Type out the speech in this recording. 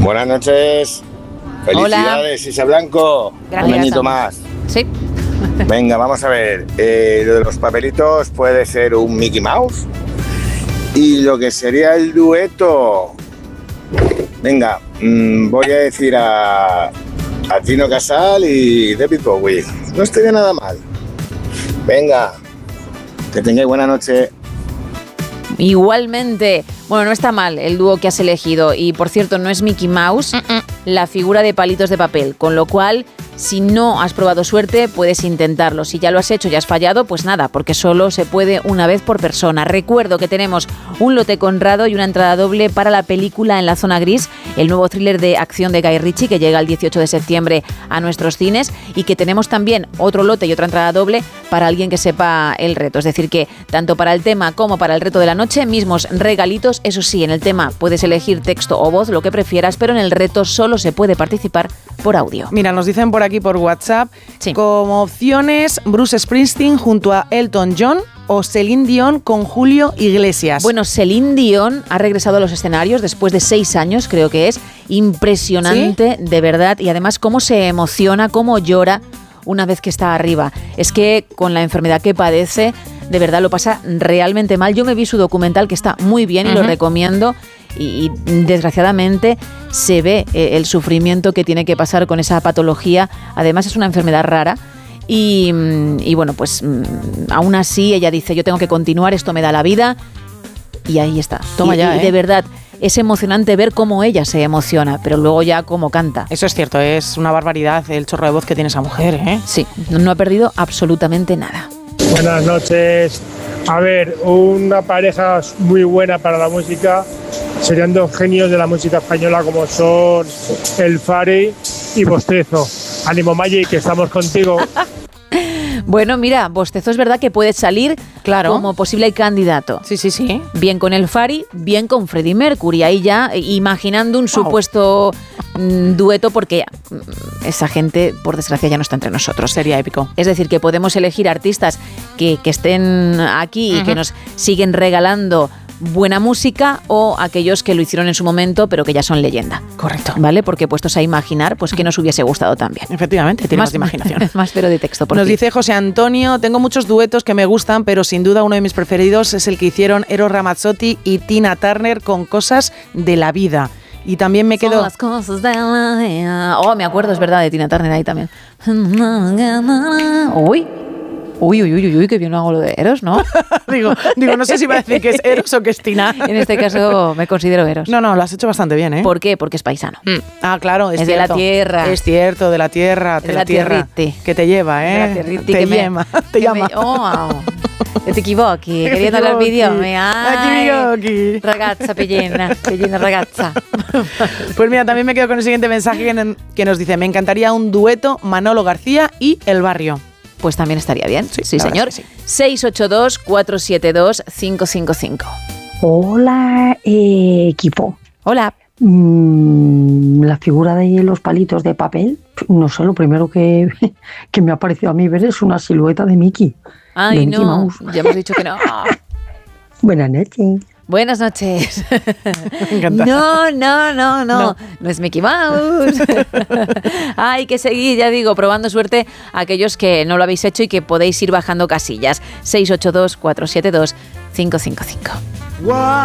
Buenas noches. Felicidades, Isa Blanco. Gracias. Un añito más. Sí. Venga, vamos a ver. Lo de los papelitos puede ser un Mickey Mouse. Y lo que sería el dueto. Venga, voy a decir a Tino Casal y David Bowie. No estaría nada mal. Venga, que tengáis buena noche. Igualmente. Bueno, no está mal el dúo que has elegido. Y, por cierto, no es Mickey Mouse, la figura de palitos de papel. Con lo cual, si no has probado suerte, puedes intentarlo. Si ya lo has hecho y has fallado, pues nada, porque solo se puede una vez por persona. Recuerdo que tenemos un lote Conrado y una entrada doble para la película En la zona gris, el nuevo thriller de acción de Guy Ritchie que llega el 18 de septiembre a nuestros cines, y que tenemos también otro lote y otra entrada doble para alguien que sepa el reto. Es decir, que tanto para el tema como para el reto de la noche, mismos regalitos. Eso sí, en el tema puedes elegir texto o voz, lo que prefieras, pero en el reto solo se puede participar por audio. Mira, nos dicen por aquí por WhatsApp, sí, como opciones Bruce Springsteen junto a Elton John o Celine Dion con Julio Iglesias. Bueno, Celine Dion ha regresado a los escenarios después de 6 años, creo que es impresionante, ¿sí? De verdad, y además cómo se emociona, cómo llora una vez que está arriba. Es que con la enfermedad que padece, de verdad lo pasa realmente mal. Yo me vi su documental, que está muy bien y lo recomiendo, y desgraciadamente se ve el sufrimiento que tiene que pasar con esa patología. Además es una enfermedad rara y bueno, pues aún así ella dice, yo tengo que continuar, esto me da la vida, y ahí está. Toma ya, y de verdad es emocionante ver cómo ella se emociona, pero luego ya cómo canta. Eso es cierto, es una barbaridad el chorro de voz que tiene esa mujer, ¿eh? Sí, no ha perdido absolutamente nada. Buenas noches. A ver, una pareja muy buena para la música serían dos genios de la música española como son El Fari y Bostezo. Ánimo, Maggi, que estamos contigo. Bueno, mira, Bostezo es verdad que puede salir, claro, como posible candidato. Sí, sí, sí. Bien con El Fari, bien con Freddie Mercury. Ahí ya imaginando un supuesto dueto, porque esa gente, por desgracia, ya no está entre nosotros. Sería épico. Es decir, que podemos elegir artistas que estén aquí y que nos siguen regalando buena música, o aquellos que lo hicieron en su momento pero que ya son leyenda. Correcto. ¿Vale? Porque puestos a imaginar, pues que nos hubiese gustado también. Efectivamente, tiene más de imaginación. Más pero de texto. Nos dice José Antonio, tengo muchos duetos que me gustan, pero sin duda uno de mis preferidos es el que hicieron Eros Ramazzotti y Tina Turner con Cosas de la Vida. Y también me quedo... Son las cosas de la vida. Oh, me acuerdo, es verdad, de Tina Turner ahí también. Uy, que bien hago lo de Eros, ¿no? digo, no sé si va a decir que es Eros o que es Tina. En este caso me considero Eros. No, lo has hecho bastante bien, ¿eh? ¿Por qué? Porque es paisano. Ah, claro, es cierto. De la tierra. Es cierto, de la tierra. De la tierra. Que te lleva, ¿eh? De la te llama. Te llama. Che ti equivochi, che viene dal video. Aquí. Ragazza, pellina ragazza. Pues mira, también me quedo con el siguiente mensaje que nos dice, me encantaría un dueto Manolo García y El Barrio. Pues también estaría bien. Sí, señor. Sí. 682-472-555. Hola, equipo. Hola. La figura de los palitos de papel, no sé, lo primero que me ha parecido a mí ver es una silueta de Mickey. Ay, de Mickey no, Mouse. ya hemos dicho que no. Buenas noches. Buenas noches. Me encanta. No es Mickey Mouse. Hay que seguir, ya digo, probando suerte a aquellos que no lo habéis hecho y que podéis ir bajando casillas. 682-472-555.